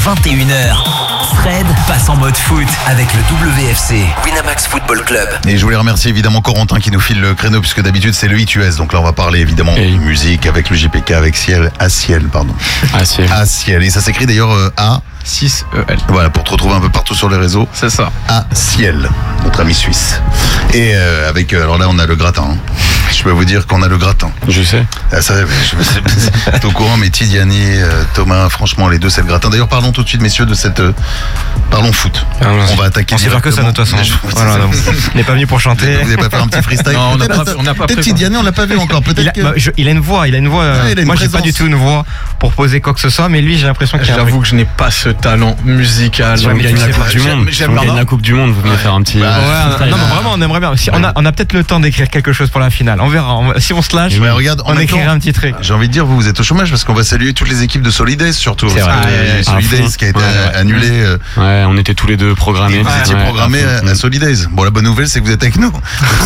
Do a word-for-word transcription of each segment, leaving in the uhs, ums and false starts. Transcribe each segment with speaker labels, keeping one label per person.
Speaker 1: vingt et une heures, Fred passe en mode foot avec le W F C, Winamax Football Club.
Speaker 2: Et je voulais remercier évidemment Corentin qui nous file le créneau, puisque d'habitude c'est le I T U S. Donc là on va parler évidemment
Speaker 3: Et...
Speaker 2: musique avec le J P K, avec Ciel, à Ciel, pardon.
Speaker 3: À Ciel.
Speaker 2: À Ciel. Et ça s'écrit d'ailleurs euh, A.
Speaker 4: six E L.
Speaker 2: Voilà, pour te retrouver un peu partout sur les réseaux.
Speaker 4: C'est ça.
Speaker 2: À Ciel, notre ami suisse. Et euh, avec, euh, alors là on a le gratin. Hein. Je peux vous dire qu'on a le gratin.
Speaker 3: Je sais.
Speaker 2: Ah, ça, je suis au courant, mais Tidiane, euh, Thomas, franchement, les deux, c'est le gratin. D'ailleurs, parlons tout de suite, messieurs, de cette. Euh, parlons foot.
Speaker 5: Ah,
Speaker 2: on va attaquer.
Speaker 5: On sait faire que ça, de toute façon. Voilà, donc, on n'est pas venu pour chanter.
Speaker 2: Vous n'allez pas faire un petit freestyle?
Speaker 4: Non, on n'a pas, on n'a pas
Speaker 2: Peut-être Tidiane, on l'a pas vu encore. Peut-être
Speaker 5: il, a,
Speaker 2: que...
Speaker 5: bah, je, il a une voix, il a une voix.
Speaker 2: Ouais, il a une
Speaker 5: moi,
Speaker 2: présence.
Speaker 5: j'ai pas du tout une voix pour poser quoi que ce soit, mais lui, j'ai l'impression qu'il y a un
Speaker 4: J'avoue
Speaker 5: truc.
Speaker 4: que je n'ai pas ce talent musical.
Speaker 3: Si on gagne la Coupe du Monde, si on gagne la Coupe du Monde, vous venez faire un petit.
Speaker 2: Bah,
Speaker 5: Ouais, non, mais vraiment, on aimerait bien. Si, on a, on a peut-être le temps d'écrire quelque chose pour la finale. On verra. On, si on se lâche,
Speaker 2: Ouais, regarde, en
Speaker 5: on
Speaker 2: même
Speaker 5: écrira
Speaker 2: temps,
Speaker 5: un petit truc.
Speaker 2: J'ai envie de dire, vous, vous êtes au chômage parce qu'on va saluer toutes les équipes de Solidays surtout.
Speaker 5: C'est
Speaker 2: Parce
Speaker 5: vrai.
Speaker 2: que,
Speaker 5: Ah,
Speaker 2: euh,
Speaker 3: ouais,
Speaker 2: Solidays
Speaker 3: à fond.
Speaker 2: qui a été
Speaker 3: Ouais,
Speaker 2: euh,
Speaker 3: ouais.
Speaker 2: annulé. euh,
Speaker 3: Ouais, on était tous les deux programmés.
Speaker 2: Et vous étiez
Speaker 3: Ouais,
Speaker 2: programmés
Speaker 3: à fond.
Speaker 2: à, à Solidays. Bon, la bonne nouvelle, c'est que vous êtes avec nous.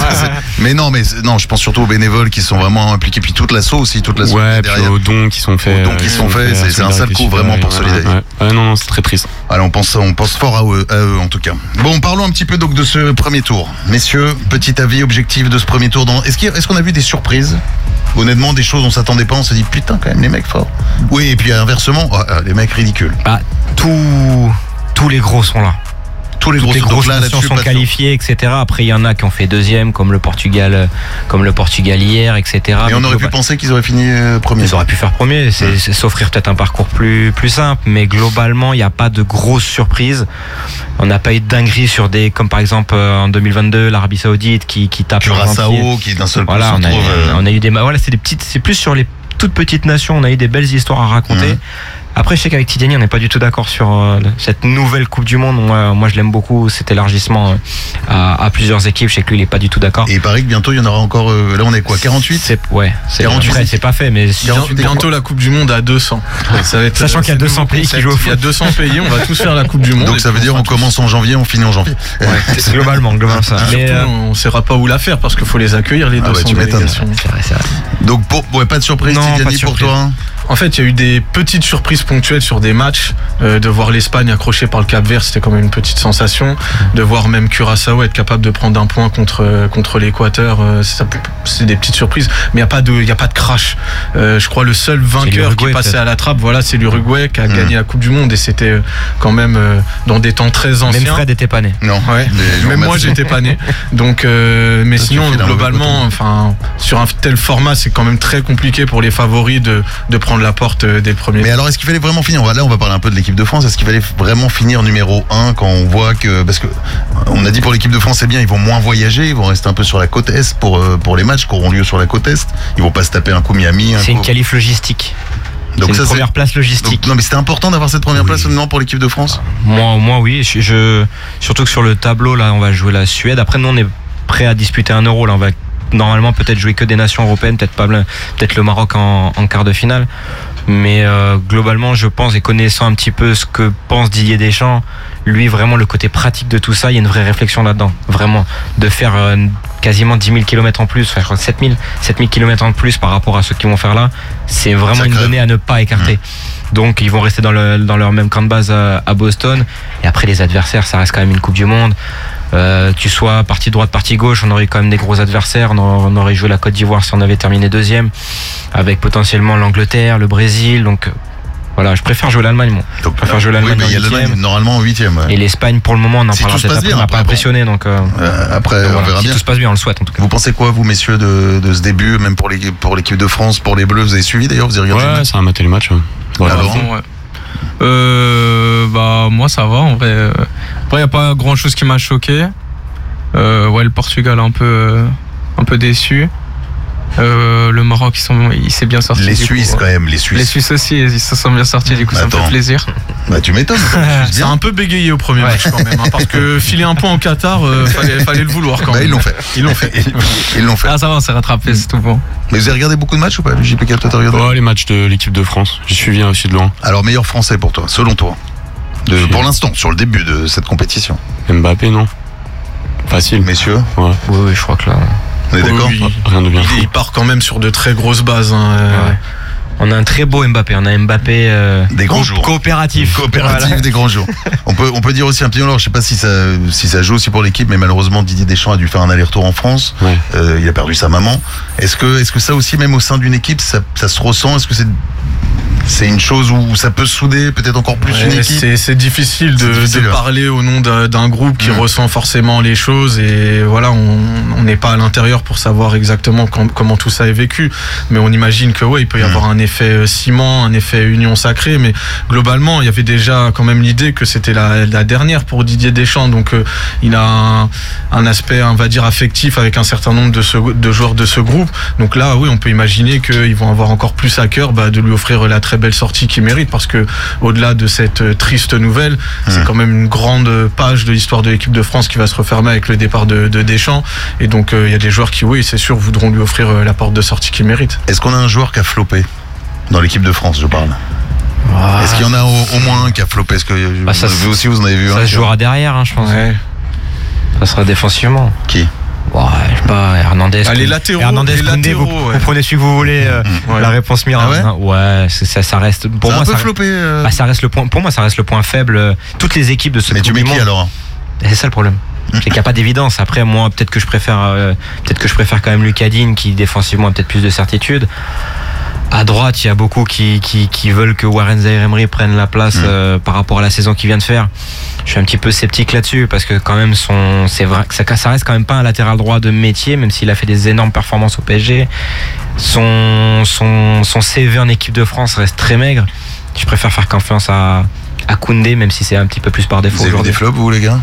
Speaker 2: Mais non, mais non, je pense surtout aux bénévoles qui sont vraiment impliqués, puis toute l'asso aussi, toute l'asso
Speaker 3: Ouais, puis
Speaker 2: derrière.
Speaker 3: aux dons qui sont faits.
Speaker 2: Aux dons qui sont faits, c'est- c'est un sale coup, vraiment, pour Solidays.
Speaker 3: Ouais, ouais, non, non, c'est très triste.
Speaker 2: Alors on pense, on pense fort à eux, à eux en tout cas. Bon, parlons un petit peu donc de ce premier tour. Messieurs, petit avis objectif de ce premier tour. Dans... Est-ce qu'il y a- est-ce qu'on a vu des surprises? Honnêtement, des choses on s'attendait pas, on s'est dit putain quand même les mecs forts. Oui, et puis inversement, oh, euh, les mecs ridicules.
Speaker 5: Bah, tous, tous les gros sont là.
Speaker 2: Tous les
Speaker 5: Toutes
Speaker 2: gros
Speaker 5: les
Speaker 2: sont
Speaker 5: grosses
Speaker 2: là,
Speaker 5: nations
Speaker 2: là-dessus,
Speaker 5: sont
Speaker 2: pas de-
Speaker 5: qualifiées, et cetera. Après, il y en a qui ont fait deuxième, comme le Portugal, euh, comme le Portugal hier, et cetera.
Speaker 2: Et on
Speaker 5: Mais
Speaker 2: aurait pu
Speaker 5: globa-
Speaker 2: penser qu'ils auraient fini euh, premier.
Speaker 5: Ils auraient pu faire premier, c'est,
Speaker 2: Ouais.
Speaker 5: c'est s'offrir peut-être un parcours plus, plus simple, mais globalement, il n'y a pas de grosses surprises. On n'a pas eu de dinguerie sur des, comme par exemple euh, en deux mille vingt-deux, l'Arabie Saoudite qui, qui tape
Speaker 2: Curaçao
Speaker 5: l'Argentine.
Speaker 2: qui d'un seul coup
Speaker 5: Voilà,
Speaker 2: se
Speaker 5: on a,
Speaker 2: retrouve. euh,
Speaker 5: on a eu des, voilà, c'est des petites, c'est plus sur les toutes petites nations, on a eu des belles histoires à raconter.
Speaker 2: Mhm.
Speaker 5: Après, je sais qu'avec Tidiane, on n'est pas du tout d'accord sur euh, cette nouvelle Coupe du Monde. Moi, moi je l'aime beaucoup, cet élargissement euh, à, à plusieurs équipes. Je sais que lui, il n'est pas du tout d'accord.
Speaker 2: Et il paraît que bientôt il y en aura encore. euh, là on est quoi, quarante-huit?
Speaker 5: C'est, ouais, c'est,
Speaker 2: quarante-huit.
Speaker 5: après, c'est pas fait, mais si-
Speaker 2: quarante-huit.
Speaker 4: Bientôt la Coupe du Monde à deux cents. Ça va être,
Speaker 5: Sachant qu'il y a
Speaker 4: c'est
Speaker 5: deux cents
Speaker 4: le nouveau
Speaker 5: pays qui
Speaker 4: concept.
Speaker 5: jouent au
Speaker 4: Il y a
Speaker 5: foot.
Speaker 4: deux cents pays, on va tous faire la Coupe du Monde.
Speaker 2: Donc
Speaker 4: et
Speaker 2: ça veut
Speaker 4: puis
Speaker 2: dire
Speaker 4: fera
Speaker 2: on
Speaker 4: tous.
Speaker 2: commence en janvier, on finit en janvier.
Speaker 5: c'est globalement, globalement ça. Mais,
Speaker 4: Surtout,
Speaker 5: euh,
Speaker 4: on ne saura pas où la faire parce qu'il faut les accueillir les
Speaker 2: Ah
Speaker 4: deux
Speaker 2: ouais,
Speaker 4: cents
Speaker 2: tu m'étonnes.
Speaker 4: délégations.
Speaker 5: c'est vrai, c'est vrai.
Speaker 2: Donc pour, ouais, pas de surprise,
Speaker 5: Non, pas de
Speaker 2: Tidiane, pour
Speaker 5: surprise.
Speaker 2: toi hein.
Speaker 4: En fait, il y a eu des petites surprises ponctuelles sur des matchs. Euh, de voir l'Espagne accrochée par le Cap-Vert, c'était quand même une petite sensation. De voir même Curaçao être capable de prendre un point contre contre l'Équateur, euh, ça peut- c'est des petites surprises. Mais il y a pas de il y a pas de crash. Euh, je crois le seul vainqueur qui
Speaker 5: l'Uruguay,
Speaker 4: est passé
Speaker 5: peut-être.
Speaker 4: à la trappe, voilà, c'est l'Uruguay qui a
Speaker 2: Mm.
Speaker 4: gagné la Coupe du Monde et c'était euh, quand même euh, dans des temps très anciens.
Speaker 5: Même Fred était pas né.
Speaker 2: Non.
Speaker 4: Ouais.
Speaker 2: Les-
Speaker 4: Même moi
Speaker 2: merci.
Speaker 4: j'étais pas né. Donc euh, mais
Speaker 2: Toi, tu
Speaker 4: sinon
Speaker 2: files un mauvais
Speaker 4: globalement
Speaker 2: coton.
Speaker 4: enfin sur un tel format c'est quand même très compliqué pour les favoris de de prendre la porte euh, dès le premier.
Speaker 2: Mais alors, est-ce qu'il fallait vraiment finir? On va- Là, on va parler un peu de l'équipe de France. Est-ce qu'il fallait vraiment finir numéro un quand on voit que. Parce que, on a dit pour l'équipe de France, c'est bien, ils vont moins voyager, ils vont rester un peu sur la côte Est pour, euh, pour les matchs qui auront lieu sur la côte Est. Ils vont pas se taper un coup Miami. Un
Speaker 5: C'est
Speaker 2: coup...
Speaker 5: une qualif logistique.
Speaker 2: Donc,
Speaker 5: c'est
Speaker 2: ça,
Speaker 5: une première place
Speaker 2: Donc,
Speaker 5: logistique.
Speaker 2: non, mais c'était important d'avoir cette première place non pour l'équipe de France?
Speaker 5: Moi, moi, oui. Je, je- surtout que sur le tableau, là, on va jouer la Suède. Après, nous, on est prêt à disputer un euro. Là, on va normalement peut-être jouer que des nations européennes, peut-être pas, le- peut-être le Maroc en, en quart de finale. Mais euh, globalement, je pense, et connaissant un petit peu ce que pense Didier Deschamps, lui, vraiment, le côté pratique de tout ça, il y a une vraie réflexion là-dedans. Vraiment. De faire euh, quasiment dix mille kilomètres en plus, enfin, je crois sept mille kilomètres en plus par rapport à ceux qui vont faire là, c'est vraiment
Speaker 2: Ça
Speaker 5: une
Speaker 2: crève.
Speaker 5: donnée à ne pas écarter. Donc ils vont rester dans, le, dans leur même camp de base à, à Boston. Et après les adversaires, ça reste quand même une Coupe du Monde. Euh, tu sois partie droite, partie gauche, on aurait eu quand même des gros adversaires. On aurait, on aurait joué la Côte d'Ivoire si on avait terminé deuxième, avec potentiellement l'Angleterre, le Brésil. Donc voilà, je préfère jouer l'Allemagne. Moi.
Speaker 2: Donc,
Speaker 5: Je préfère jouer
Speaker 2: oui,
Speaker 5: l'Allemagne
Speaker 2: mais il y a
Speaker 5: en huitième.
Speaker 2: l'Allemagne normalement en huitième.
Speaker 5: Et l'Espagne, pour le moment, on en
Speaker 2: Si
Speaker 5: parlera
Speaker 2: tout se
Speaker 5: peut-être
Speaker 2: passe
Speaker 5: après,
Speaker 2: bien,
Speaker 5: on m'a
Speaker 2: après,
Speaker 5: pas impressionné. Donc, euh,
Speaker 2: Euh, après,
Speaker 5: donc
Speaker 2: on
Speaker 5: voilà.
Speaker 2: verra
Speaker 5: Si
Speaker 2: bien.
Speaker 5: tout se passe bien, on le souhaite en tout cas.
Speaker 2: Vous pensez quoi, vous, messieurs, de, de ce début, même pour l'équipe, pour l'équipe de France, pour les Bleus? Vous avez suivi d'ailleurs? Vous avez regardé le
Speaker 3: Ouais,
Speaker 2: match?
Speaker 3: ça a maté le match. ouais. Voilà.
Speaker 2: Alors,
Speaker 6: Ouais. Euh, bah moi ça va en vrai. Euh, Après y a pas grand chose qui m'a choqué. Euh, ouais, le Portugal un peu euh, un peu déçu. Euh, le Maroc ils sont il s'est bien sorti.
Speaker 2: les
Speaker 6: du
Speaker 2: Suisses
Speaker 6: coup,
Speaker 2: quand même, les Suisses.
Speaker 6: Les Suisses aussi ils se sont bien sortis du coup ça me
Speaker 2: Attends.
Speaker 6: fait plaisir.
Speaker 2: Bah tu m'étonnes.
Speaker 4: C'est un peu bégayé au premier
Speaker 5: Ouais.
Speaker 4: match quand même, hein, parce que filer un point au Qatar, euh, fallait, fallait le vouloir quand
Speaker 2: Bah,
Speaker 4: même.
Speaker 2: ils l'ont fait.
Speaker 4: Ils l'ont fait.
Speaker 2: Ils l'ont fait.
Speaker 6: Ah ça va on s'est rattrapé c'est tout bon.
Speaker 2: Mais vous avez regardé beaucoup de matchs ou pas? Le J P K, toi, t'as regardé?
Speaker 3: Ouais, les matchs de l'équipe de France. J'ai suivi aussi de loin.
Speaker 2: Alors, meilleur français pour toi, selon toi? De,
Speaker 3: Je-
Speaker 2: pour l'instant, sur le début de cette compétition.
Speaker 3: Mbappé, non? Facile.
Speaker 2: Messieurs,
Speaker 3: Ouais.
Speaker 5: Oui, oui, je crois que là.
Speaker 2: on est d'accord?
Speaker 4: Oui,
Speaker 3: Rien de bien
Speaker 4: il,
Speaker 3: fou.
Speaker 4: il part quand même sur de très grosses bases. Hein, euh,
Speaker 5: Ouais. On a un très beau Mbappé. On a Mbappé euh,
Speaker 2: Des grands
Speaker 5: co-
Speaker 2: jours.
Speaker 5: coopératif.
Speaker 2: Coopératif
Speaker 5: Voilà.
Speaker 2: des grands jours. On peut, on peut dire aussi un petit mot, alors je sais pas si ça, si ça joue aussi pour l'équipe, mais malheureusement Didier Deschamps a dû faire un aller-retour en France.
Speaker 3: Ouais.
Speaker 2: Euh, il a perdu sa maman. Est-ce que, est-ce que ça aussi, même au sein d'une équipe, ça, ça se ressent? Est-ce que c'est, c'est une chose où ça peut souder peut-être encore plus une
Speaker 4: Ouais,
Speaker 2: équipe?
Speaker 4: c'est, c'est difficile de,
Speaker 2: C'est difficile,
Speaker 4: de
Speaker 2: ouais.
Speaker 4: parler au nom d'un, d'un groupe qui
Speaker 2: Mmh.
Speaker 4: ressent forcément les choses et voilà, on on n'est pas à l'intérieur pour savoir exactement com- comment tout ça est vécu, mais on imagine que ouais, il peut y
Speaker 2: Mmh.
Speaker 4: avoir un effet euh, ciment, un effet union sacrée, mais globalement, il y avait déjà quand même l'idée que c'était la, la dernière pour Didier Deschamps, donc euh, il a un, un aspect, on va dire, affectif avec un certain nombre de, ce, de joueurs de ce groupe, donc là, oui, on peut imaginer qu'ils vont avoir encore plus à cœur bah, de lui offrir la très belle sortie qu'il mérite, parce que au-delà de cette euh, triste nouvelle, c'est
Speaker 2: Mmh.
Speaker 4: quand même une grande page de l'histoire de l'équipe de France qui va se refermer avec le départ de, de Deschamps, et donc il euh, y a des joueurs qui, oui, c'est sûr, voudront lui offrir euh, la porte de sortie qu'il mérite.
Speaker 2: Est-ce qu'on a un joueur qui a floppé dans l'équipe de France, je parle? Est-ce qu'il y en a au, au moins un qui a floppé? Est-ce que
Speaker 5: Bah, ça,
Speaker 2: vous aussi vous en avez vu un?
Speaker 5: Ça se
Speaker 2: qui-
Speaker 5: jouera derrière, hein, je pense.
Speaker 4: Ouais.
Speaker 5: Ça sera défensivement.
Speaker 2: Qui?
Speaker 5: Ouais, je sais pas, Hernandez.
Speaker 4: Ah, les latéraux,
Speaker 5: Hernandez,
Speaker 4: les
Speaker 5: Koundé, vous,
Speaker 4: latéraux, ouais.
Speaker 5: vous prenez celui que vous voulez. euh,
Speaker 4: Ouais.
Speaker 5: La réponse miracle.
Speaker 2: Ah ouais
Speaker 5: ouais, c'est- ça, ça reste. Pour
Speaker 2: Ça a
Speaker 5: moi,
Speaker 2: un peu
Speaker 5: ça,
Speaker 2: floppé. euh,
Speaker 5: bah, ça reste le point. Pour moi, ça reste le point faible. euh, Toutes les équipes de ce
Speaker 2: Mais tu
Speaker 5: Coupe
Speaker 2: mets
Speaker 5: du
Speaker 2: qui
Speaker 5: Monde.
Speaker 2: alors?
Speaker 5: C'est ça le problème. C'est qu'il n'y a pas d'évidence. Après, moi, peut-être que je préfère, euh, peut-être que je préfère quand même Lucas Digne, qui défensivement a peut-être plus de certitude. À droite, il y a beaucoup qui, qui, qui veulent que Warren Zaïre-Emery prenne la place
Speaker 2: Mm.
Speaker 5: euh, par rapport à la saison qu'il vient de faire. Je suis un petit peu sceptique là-dessus parce que quand même, son, c'est vrai que ça, ça reste quand même pas un latéral droit de métier, même s'il a fait des énormes performances au P S G. Son, son, son C V en équipe de France reste très maigre. Je préfère faire confiance à, à Koundé, même si c'est un petit peu plus par
Speaker 2: Vous
Speaker 5: défaut
Speaker 2: avez vu
Speaker 5: aujourd'hui.
Speaker 2: des flops, vous, les gars?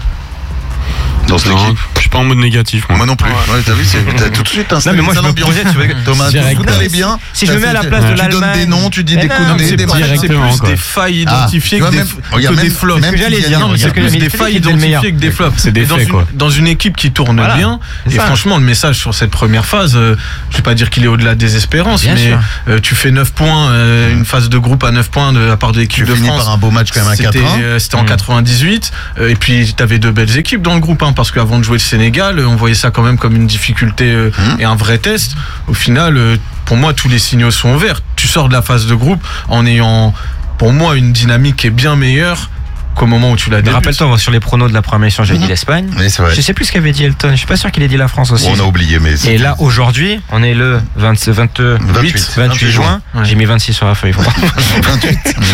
Speaker 2: Dans cette
Speaker 3: Non,
Speaker 2: équipe?
Speaker 3: je suis pas en mode négatif, moi.
Speaker 2: Moi non plus. Ouais, t'as vu, c'est, t'as tout de suite installé
Speaker 5: Non, mais moi,
Speaker 2: ça
Speaker 5: je me
Speaker 2: l'ambiance.
Speaker 5: projette sur-
Speaker 2: Thomas,
Speaker 3: Direct.
Speaker 2: tout allait bien.
Speaker 5: Si je
Speaker 2: T'as
Speaker 5: me mets à la
Speaker 2: fait-
Speaker 5: place de
Speaker 2: Tu donnes
Speaker 5: l'Allemagne.
Speaker 2: des noms, tu dis
Speaker 5: Mais
Speaker 2: des
Speaker 5: non,
Speaker 2: coups de
Speaker 5: mais
Speaker 2: nez,
Speaker 5: c'est
Speaker 2: des
Speaker 5: pas
Speaker 2: brefs.
Speaker 4: C'est
Speaker 3: Directement,
Speaker 4: plus
Speaker 3: quoi.
Speaker 4: des failles
Speaker 2: Ah,
Speaker 4: identifiées
Speaker 2: tu vois,
Speaker 4: que,
Speaker 2: même-
Speaker 4: des,
Speaker 2: regarde,
Speaker 4: que des
Speaker 2: même-
Speaker 4: flops.
Speaker 2: même
Speaker 5: C'est ce que j'allais
Speaker 2: Kylian,
Speaker 5: dire, non, mais c'est
Speaker 2: regarde.
Speaker 5: que
Speaker 4: Plus
Speaker 5: les
Speaker 4: des failles
Speaker 5: Philippe est le meilleur.
Speaker 4: identifiées que des flops.
Speaker 3: C'est des
Speaker 4: Et dans
Speaker 3: faits,
Speaker 4: une,
Speaker 3: quoi.
Speaker 4: dans une équipe qui tourne
Speaker 5: Voilà.
Speaker 4: bien,
Speaker 5: C'est
Speaker 4: et
Speaker 5: ça.
Speaker 4: franchement, le message sur cette première phase, euh, je vais pas dire qu'il est au-delà des espérances,
Speaker 5: Bien
Speaker 4: mais
Speaker 5: sûr.
Speaker 4: euh, tu fais neuf points, euh, une phase de groupe à neuf points de la part de l'équipe
Speaker 2: Tu
Speaker 4: de
Speaker 2: finis
Speaker 4: France.
Speaker 2: par un beau match quand même à
Speaker 4: C'était,
Speaker 2: quatre un.
Speaker 4: euh, C'était en
Speaker 5: Mm.
Speaker 4: quatre-vingt-dix-huit, euh, et puis tu avais deux belles équipes dans le groupe, hein, parce qu'avant de jouer le Sénégal, euh, on voyait ça quand même comme une difficulté euh,
Speaker 2: Mm.
Speaker 4: et un vrai test. Au final, euh, pour moi, tous les signaux sont verts. Tu sors de la phase de groupe en ayant, pour moi, une dynamique qui est bien meilleure qu'au moment où tu l'as
Speaker 5: Mais
Speaker 4: débutes.
Speaker 5: rappelle-toi, moi, sur les pronos de la première émission, j'ai
Speaker 2: Mhm.
Speaker 5: dit l'Espagne.
Speaker 2: Oui, c'est vrai.
Speaker 5: Je sais plus ce qu'avait dit Elton. Je suis pas sûr qu'il ait dit la France aussi.
Speaker 2: Bon, on a oublié, mais c'est-
Speaker 5: Et là, aujourd'hui, on est le vingt, vingt-huit,
Speaker 2: vingt-huit,
Speaker 5: vingt-huit juin.
Speaker 4: Ouais.
Speaker 5: J'ai mis vingt-six sur la feuille. faut pas.
Speaker 2: vingt-huit.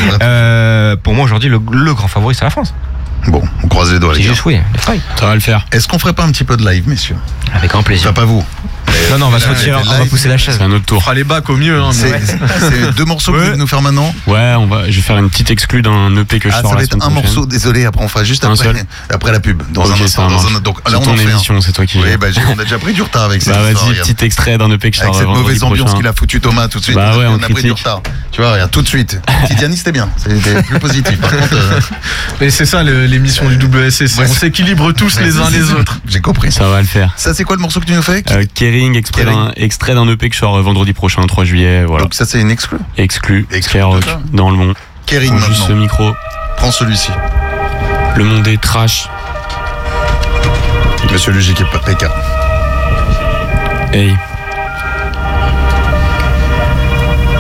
Speaker 5: Euh, pour moi, aujourd'hui, le, le grand favori, c'est la France.
Speaker 2: Bon, on croise les doigts, les
Speaker 5: C'est
Speaker 2: gars.
Speaker 5: juste oui, les failles.
Speaker 3: Ça va le faire.
Speaker 2: Est-ce qu'on ferait pas un petit peu de live, messieurs?
Speaker 5: Avec grand plaisir.
Speaker 2: Enfin, pas vous.
Speaker 5: Non, non, on va se
Speaker 2: Là,
Speaker 5: retirer,
Speaker 2: c'est
Speaker 5: on va
Speaker 2: live.
Speaker 5: pousser la chaise.
Speaker 3: C'est un autre
Speaker 4: On
Speaker 3: tour.
Speaker 4: fera les bacs au mieux. Hein, mais
Speaker 2: C'est
Speaker 4: ouais.
Speaker 2: c'est deux morceaux que vous
Speaker 4: Ouais.
Speaker 2: allez nous faire maintenant?
Speaker 3: Ouais, on va, je vais faire une petite exclue d'un E P que je
Speaker 2: Ah,
Speaker 3: sors
Speaker 2: ça va
Speaker 3: la
Speaker 2: être
Speaker 3: semaine
Speaker 2: un
Speaker 3: prochaine.
Speaker 2: morceau, désolé, après on fera juste
Speaker 3: Un
Speaker 2: après,
Speaker 3: seul
Speaker 2: après la pub, dans
Speaker 3: Ok,
Speaker 2: un
Speaker 3: ça
Speaker 2: instant. Dans
Speaker 3: marche.
Speaker 2: un, donc
Speaker 3: C'est
Speaker 2: là, on
Speaker 3: ton
Speaker 2: en fait un.
Speaker 3: émission, c'est toi qui.
Speaker 2: Oui, bah, j'ai- on a déjà pris du retard avec cette
Speaker 3: Bah
Speaker 2: histoire,
Speaker 3: vas-y,
Speaker 2: regarde.
Speaker 3: petit extrait d'un E P que je sors
Speaker 2: Avec cette
Speaker 3: vendredi
Speaker 2: mauvaise ambiance
Speaker 3: prochain.
Speaker 2: qu'il a foutu Thomas tout de suite.
Speaker 3: Bah ouais,
Speaker 2: on
Speaker 3: on
Speaker 2: a pris du
Speaker 3: critique.
Speaker 2: retard. Tu vois, regarde, tout de suite. Titiani, c'était bien. C'était plus positif. Par contre, euh,
Speaker 4: Mais c'est ça le- l'émission du W S C. c'est
Speaker 2: Ouais,
Speaker 4: on
Speaker 2: c'est-
Speaker 4: s'équilibre tous les uns les autres.
Speaker 2: j'ai compris.
Speaker 3: Ça va le faire.
Speaker 2: Ça, c'est quoi le morceau que tu nous fais?
Speaker 3: Euh, Kering, extrait
Speaker 2: Kering.
Speaker 3: d'un extrait d'un E P que je sors euh, vendredi prochain, le trois juillet. Voilà.
Speaker 2: Donc, ça, c'est une exclue.
Speaker 3: Exclu.
Speaker 2: Exclu,
Speaker 3: Skyrock,
Speaker 2: tout ça.
Speaker 3: dans le monde.
Speaker 2: Kering,
Speaker 3: Juste ce
Speaker 2: maintenant.
Speaker 3: micro.
Speaker 2: Prends celui-ci.
Speaker 3: Le monde est trash.
Speaker 2: Monsieur le G K P K.
Speaker 3: Hey.